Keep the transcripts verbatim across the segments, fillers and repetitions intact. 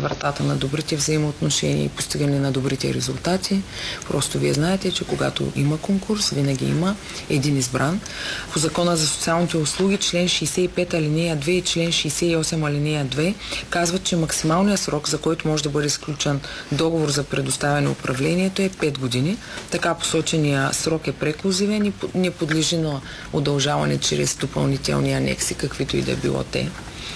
вратата на добрите взаимоотношения и постигане на добрите резултати. Просто вие знаете, че когато има конкурс, винаги има един избран. По Закона за социалните услуги, член шейсет и пет алинея две и член шейсет и осем алинея две казват, че максималният срок, за който може да бъде сключен договор за предоставяне управлението, е пет години. Така посочения срок е преклузивен и не подлежи на удължаване чрез допълнителни анекси, каквито и да било те.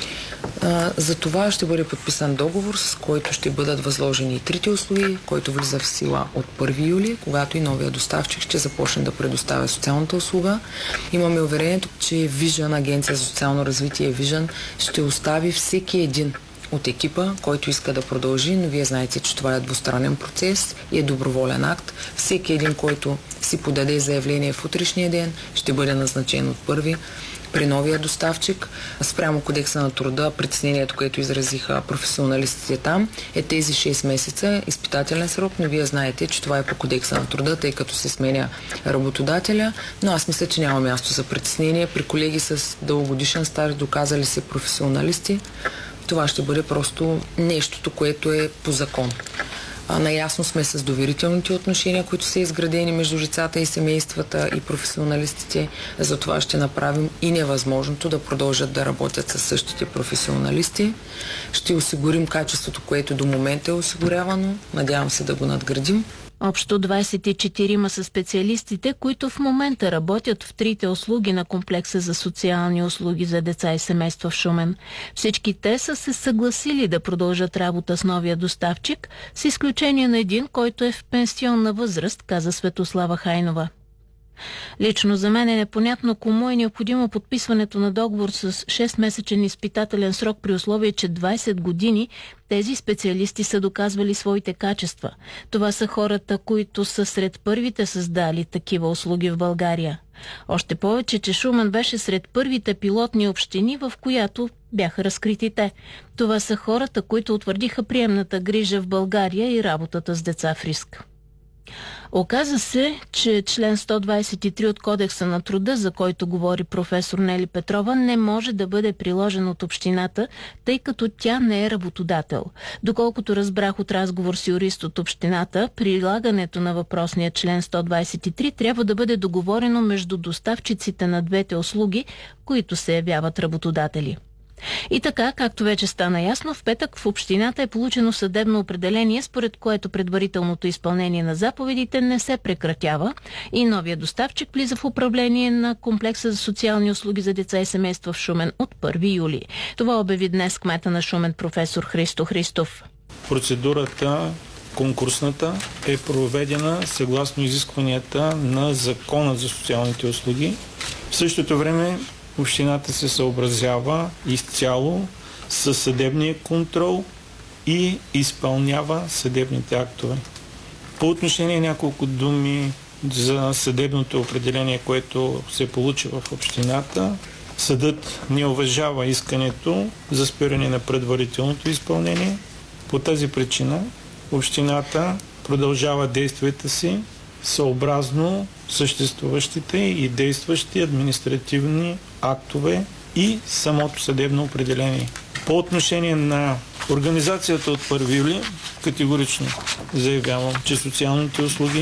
За това ще бъде подписан договор, с който ще бъдат възложени и трите услуги, който влиза в сила от първи юли, когато и новия доставчик ще започне да предоставя социалната услуга. Имаме уверението, че Vision, Агенция за социално развитие Vision, ще остави всеки един от екипа, който иска да продължи, но вие знаете, че това е двустранен процес и е доброволен акт. Всеки един, който си подаде заявление в утрешния ден, ще бъде назначен от първи при новия доставчик. Спрямо Кодекса на труда, притеснението, което изразиха професионалистите там, е тези шест месеца изпитателен срок, но вие знаете, че това е по Кодекса на труда, тъй като се сменя работодателя, но аз мисля, че няма място за притеснение. При колеги с дългогодишен стаж, доказали се професионалисти, това ще бъде просто нещото, което е по закон. А, наясно сме с доверителните отношения, които са изградени между децата и семействата и професионалистите. Затова ще направим и невъзможното да продължат да работят със същите професионалисти. Ще осигурим качеството, което до момента е осигурявано. Надявам се да го надградим. Общо двадесет и четирима са специалистите, които в момента работят в трите услуги на комплекса за социални услуги за деца и семейства в Шумен. Всички те са се съгласили да продължат работа с новия доставчик, с изключение на един, който е в пенсионна възраст, каза Светослава Хайнова. Лично за мен е непонятно кому е необходимо подписването на договор с шестмесечен изпитателен срок при условие, че двадесет години тези специалисти са доказвали своите качества. Това са хората, които са сред първите създали такива услуги в България. Още повече, че Шумен беше сред първите пилотни общини, в която бяха разкрити те. Това са хората, които утвърдиха приемната грижа в България и работата с деца в риск. Оказа се, че член сто двадесет и три от Кодекса на труда, за който говори професор Нели Петрова, не може да бъде приложен от общината, тъй като тя не е работодател. Доколкото разбрах от разговор с юрист от общината, прилагането на въпросния член сто двадесет и три трябва да бъде договорено между доставчиците на двете услуги, които се явяват работодатели. И така, както вече стана ясно, в петък в общината е получено съдебно определение, според което предварителното изпълнение на заповедите не се прекратява и новия доставчик влиза в управление на комплекса за социални услуги за деца и семейства в Шумен от първи юли. Това обяви днес кмета на Шумен професор Христо Христов. Процедурата конкурсната е проведена съгласно изискванията на Закона за социалните услуги. В същото време общината се съобразява изцяло със съдебния контрол и изпълнява съдебните актове. По отношение няколко думи за съдебното определение, което се получи в общината. Съдът не уважава искането за спиране на предварителното изпълнение. По тази причина общината продължава действията си съобразно съществуващите и действащи административни актове и самото съдебно определение. По отношение на организацията от първи юли, категорично заявявам, че социалните услуги